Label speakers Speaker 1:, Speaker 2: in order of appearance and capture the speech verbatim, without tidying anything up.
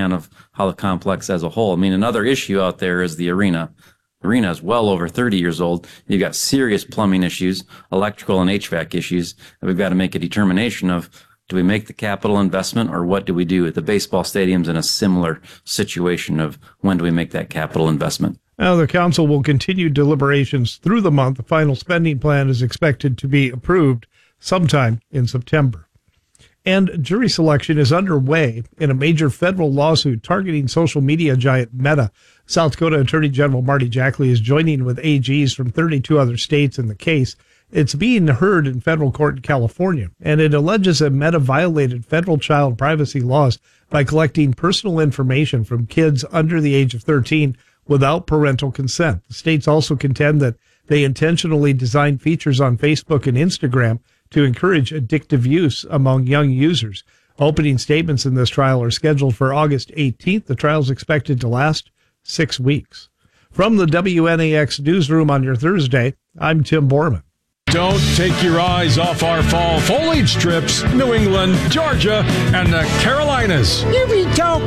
Speaker 1: fan of how the complex as a whole. I mean, another issue out there is the arena. Arena is well over thirty years old. You've got serious plumbing issues, electrical and H V A C issues, and we've got to make a determination of, do we make the capital investment or what do we do? At the baseball stadium's in a similar situation of when do we make that capital investment?
Speaker 2: Now, the council will continue deliberations through the month. The final spending plan is expected to be approved sometime in September. And jury selection is underway in a major federal lawsuit targeting social media giant Meta. South Dakota Attorney General Marty Jackley is joining with A Gs from thirty-two other states in the case. It's being heard in federal court in California, and it alleges that Meta violated federal child privacy laws by collecting personal information from kids under the age of thirteen without parental consent. The states also contend that they intentionally designed features on Facebook and Instagram to encourage addictive use among young users. Opening statements in this trial are scheduled for August eighteenth. The trial is expected to last six weeks. From the W N A X newsroom on your Thursday, I'm Tim Borman.
Speaker 3: Don't take your eyes off our fall foliage trips, New England, Georgia, and the Carolinas.
Speaker 4: You be dope.